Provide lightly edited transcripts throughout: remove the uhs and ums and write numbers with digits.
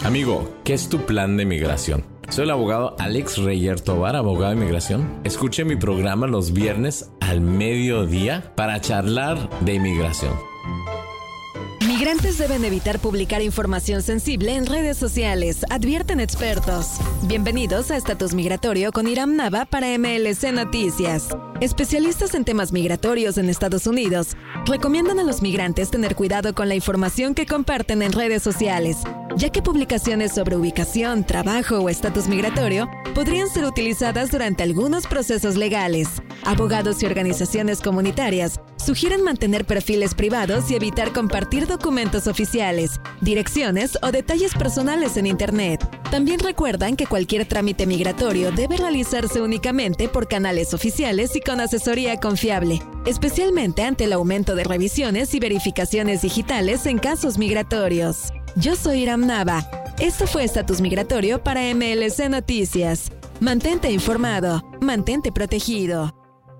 Amigo, ¿qué es tu plan de migración? Soy el abogado Alex Reyer Tovar, abogado de inmigración. Escuche mi programa los viernes al mediodía para charlar de inmigración. Migrantes deben evitar publicar información sensible en redes sociales, advierten expertos. Bienvenidos a Estatus Migratorio con Iram Nava para MLC Noticias. Especialistas en temas migratorios en Estados Unidos recomiendan a los migrantes tener cuidado con la información que comparten en redes sociales, ya que publicaciones sobre ubicación, trabajo o estatus migratorio podrían ser utilizadas durante algunos procesos legales. Abogados y organizaciones comunitarias sugieren mantener perfiles privados y evitar compartir documentos oficiales, direcciones o detalles personales en Internet. También recuerdan que cualquier trámite migratorio debe realizarse únicamente por canales oficiales y con asesoría confiable, especialmente ante el aumento de revisiones y verificaciones digitales en casos migratorios. Yo soy Iram Nava. Esto fue Estatus Migratorio para MLC Noticias. Mantente informado, mantente protegido.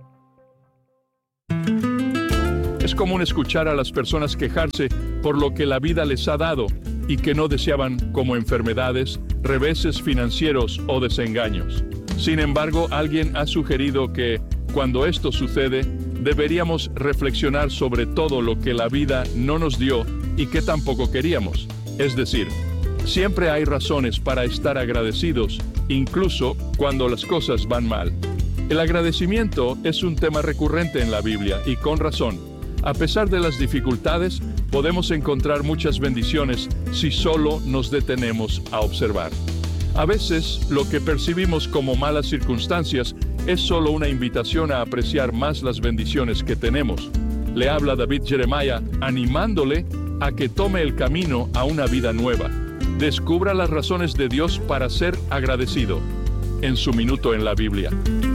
Es común escuchar a las personas quejarse por lo que la vida les ha dado y que no deseaban, como enfermedades, reveses financieros o desengaños. Sin embargo, alguien ha sugerido que, cuando esto sucede, deberíamos reflexionar sobre todo lo que la vida no nos dio y que tampoco queríamos. Es decir, siempre hay razones para estar agradecidos, incluso cuando las cosas van mal. El agradecimiento es un tema recurrente en la Biblia y con razón. A pesar de las dificultades, podemos encontrar muchas bendiciones si solo nos detenemos a observar. A veces, lo que percibimos como malas circunstancias es solo una invitación a apreciar más las bendiciones que tenemos. Le habla David Jeremiah, animándole a que tome el camino a una vida nueva. Descubra las razones de Dios para ser agradecido. En su minuto en la Biblia.